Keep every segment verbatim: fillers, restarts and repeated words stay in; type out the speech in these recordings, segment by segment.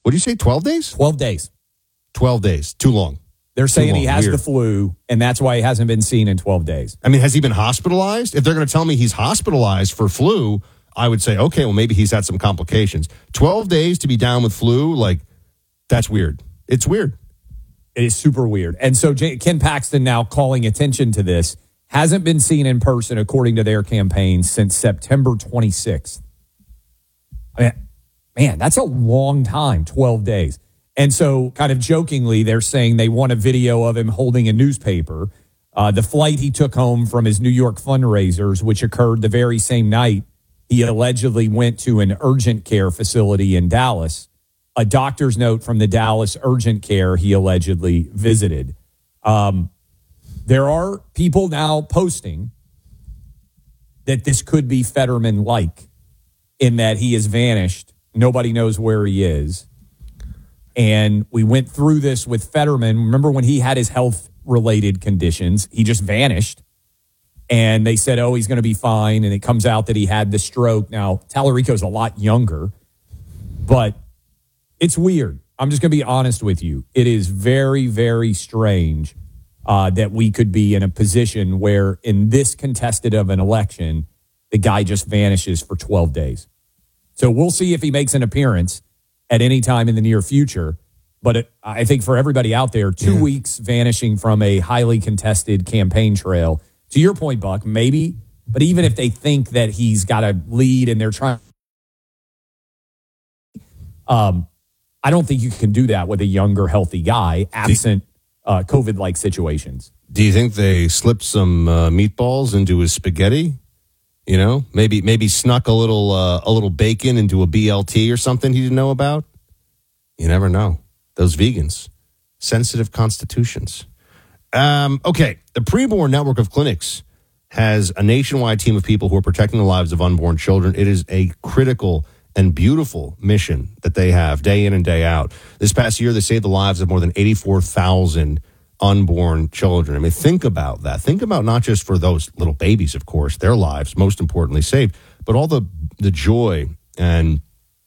What do you say, twelve days? twelve days. twelve days. Too long. They're saying long. he has Weird. the flu, and that's why he hasn't been seen in twelve days. I mean, has he been hospitalized? If they're going to tell me he's hospitalized for flu, I would say, okay, well, maybe he's had some complications. twelve days to be down with flu, like, that's weird. It's weird. It is super weird. And so J- Ken Paxton now calling attention to this, hasn't been seen in person, according to their campaign, since September twenty-sixth. I mean, man, that's a long time, twelve days. And so kind of jokingly, they're saying they want a video of him holding a newspaper. Uh, the flight he took home from his New York fundraisers, which occurred the very same night he allegedly went to an urgent care facility in Dallas. A doctor's note from the Dallas urgent care he allegedly visited. Um, there are people now posting that this could be Fetterman-like in that he has vanished. Nobody knows where he is. And we went through this with Fetterman. Remember when he had his health-related conditions? He just vanished. And they said, oh, he's going to be fine. And it comes out that he had the stroke. Now, Tallarico's a lot younger. But it's weird. I'm just going to be honest with you. It is very, very strange uh, that we could be in a position where in this contested of an election, the guy just vanishes for twelve days. So we'll see if he makes an appearance at any time in the near future. But it, I think for everybody out there, two yeah. weeks vanishing from a highly contested campaign trail. To your point, Buck, maybe. But even if they think that he's got a lead and they're trying, um, I don't think you can do that with a younger, healthy guy, absent uh, COVID-like situations. Do you think they slipped some uh, meatballs into his spaghetti? You know, maybe maybe snuck a little uh, a little bacon into a B L T or something he didn't know about? You never know. Those vegans, sensitive constitutions. Um, okay, the Preborn Network of Clinics has a nationwide team of people who are protecting the lives of unborn children. It is a critical and beautiful mission that they have day in and day out. This past year, they saved the lives of more than eighty-four thousand unborn children. I mean, think about that. Think about not just for those little babies, of course, their lives, most importantly, saved, but all the, the joy and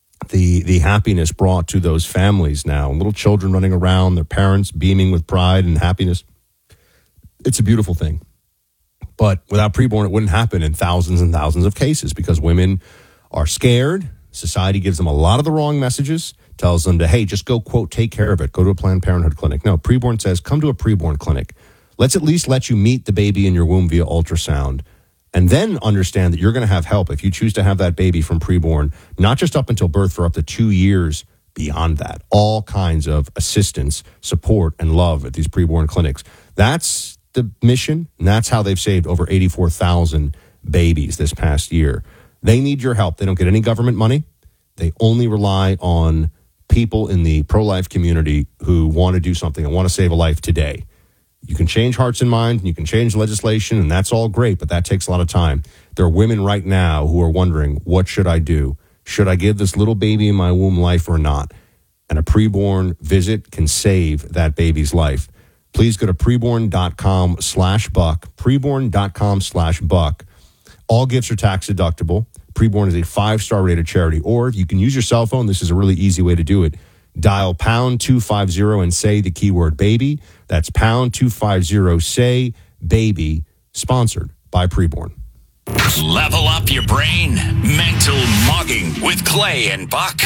the the happiness brought to those families now. Little children running around, their parents beaming with pride and happiness. It's a beautiful thing. But without Preborn, it wouldn't happen in thousands and thousands of cases because women are scared. Society gives them a lot of the wrong messages, tells them to, hey, just go, quote, take care of it. Go to a Planned Parenthood clinic. No, Preborn says, come to a Preborn clinic. Let's at least let you meet the baby in your womb via ultrasound. And then understand that you're going to have help if you choose to have that baby from Preborn, not just up until birth, for up to two years beyond that. All kinds of assistance, support, and love at these Preborn clinics. That's the mission, and that's how they've saved over eighty-four thousand babies this past year. They need your help. They don't get any government money. They only rely on people in the pro-life community who want to do something and want to save a life today. You can change hearts and minds, and you can change legislation, and that's all great, but that takes a lot of time. There are women right now who are wondering, what should I do? Should I give this little baby in my womb life or not? And a preborn visit can save that baby's life. Please go to preborn.com slash buck, preborn.com slash buck. All gifts are tax deductible. Preborn is a five-star rated charity. Or if you can use your cell phone, this is a really easy way to do it. Dial pound two fifty and say the keyword baby. That's pound two fifty, say baby, sponsored by Preborn. Level up your brain. Mental mugging with Clay and Buck.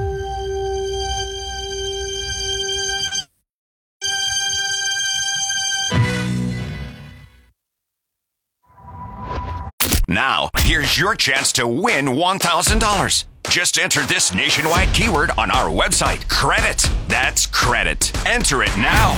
Now, here's your chance to win one thousand dollars. Just enter this nationwide keyword on our website. Credit. That's credit. Enter it now.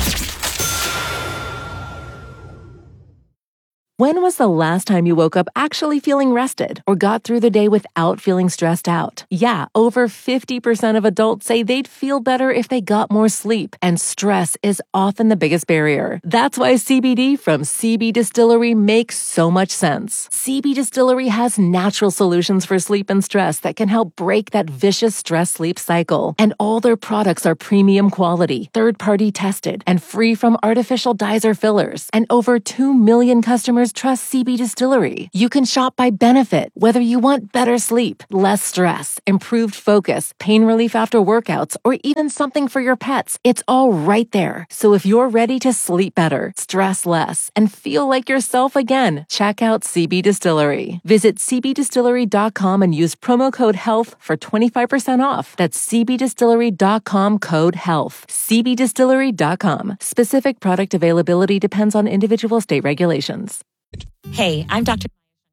When was the last time you woke up actually feeling rested or got through the day without feeling stressed out? Yeah, over fifty percent of adults say they'd feel better if they got more sleep, and stress is often the biggest barrier. That's why C B D from C B Distillery makes so much sense. C B Distillery has natural solutions for sleep and stress that can help break that vicious stress-sleep cycle. And all their products are premium quality, third-party tested, and free from artificial dyes or fillers. And over two million customers customers trust C B Distillery. You can shop by benefit, whether you want better sleep, less stress, improved focus, pain relief after workouts, or even something for your pets. It's all right there. So if you're ready to sleep better, stress less, and feel like yourself again, check out C B Distillery. Visit c b distillery dot com and use promo code HEALTH for twenty-five percent off. That's c b distillery dot com code HEALTH. c b distillery dot com. Specific product availability depends on individual state regulations. Hey, I'm Doctor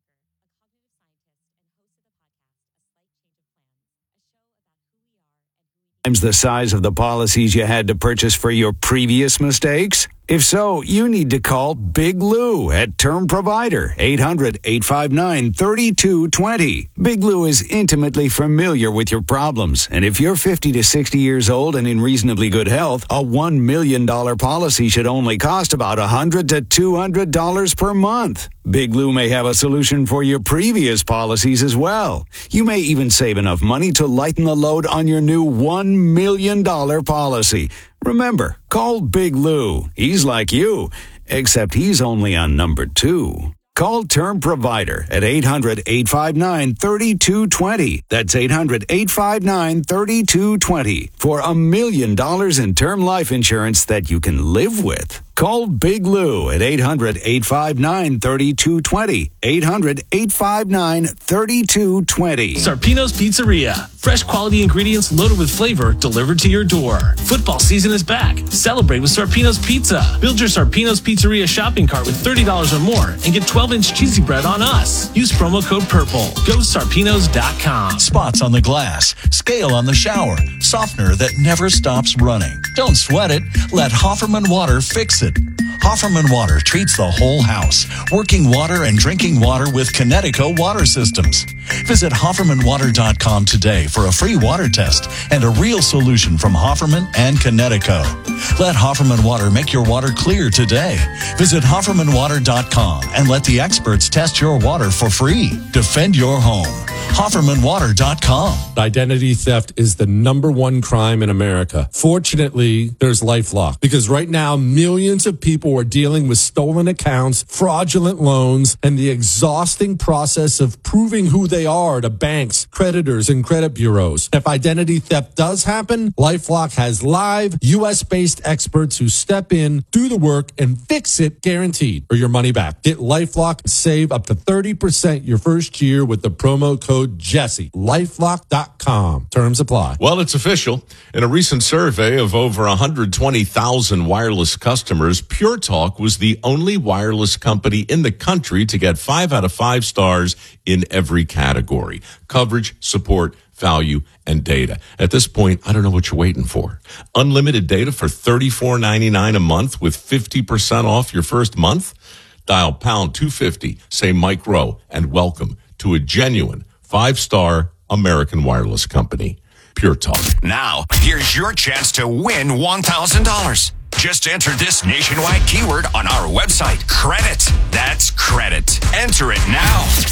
Times the size of the policies you had to purchase for your previous mistakes? If so, you need to call Big Lou at Term Provider, eight hundred, eight five nine, three two two zero. Big Lou is intimately familiar with your problems, and if you're fifty to sixty years old and in reasonably good health, a one million dollars policy should only cost about one hundred to two hundred dollars per month. Big Lou may have a solution for your previous policies as well. You may even save enough money to lighten the load on your new one million dollars policy. Remember, call Big Lou. He's like you, except he's only on number two. Call Term Provider at eight hundred, eight five nine, three two two zero. That's eight hundred, eight five nine, three two two zero for a million dollars in term life insurance that you can live with. Call Big Lou at eight hundred, eight five nine, three two two zero. eight hundred, eight five nine, three two two zero. Sarpino's Pizzeria. Fresh quality ingredients loaded with flavor delivered to your door. Football season is back. Celebrate with Sarpino's Pizza. Build your Sarpino's Pizzeria shopping cart with thirty dollars or more and get twelve inch cheesy bread on us. Use promo code PURPLE. Go to sarpinos dot com. Spots on the glass, scale on the shower, softener that never stops running. Don't sweat it. Let Hofferman Water fix it. Hofferman Water treats the whole house. Working water and drinking water with Connecticut Water Systems. Visit Hofferman Water dot com today for a free water test and a real solution from Hofferman and Connecticut. Let Hofferman Water make your water clear today. Visit Hofferman Water dot com and let the experts test your water for free. Defend your home. Hofferman Water dot com. Identity theft is the number one crime in America. Fortunately, there's LifeLock, because right now millions of people are dealing with stolen accounts, fraudulent loans, and the exhausting process of proving who they are to banks, creditors, and credit bureaus. If identity theft does happen, LifeLock has live U S-based experts who step in, do the work, and fix it guaranteed, or your money back. Get LifeLock and save up to thirty percent your first year with the promo code Jesse. LifeLock dot com. Terms apply. Well, it's official. In a recent survey of over one hundred twenty thousand wireless customers, Pure Talk was the only wireless company in the country to get five out of five stars in every category: coverage, support, value, and data. At this point, I don't know what you're waiting for. Unlimited data for thirty-four ninety-nine a month with fifty percent off your first month? Dial pound two fifty, say Mike Rowe, and welcome to a genuine five-star American wireless company, Pure Talk. Now, here's your chance to win one thousand dollars. Just enter this nationwide keyword on our website, credit. That's credit. Enter it now.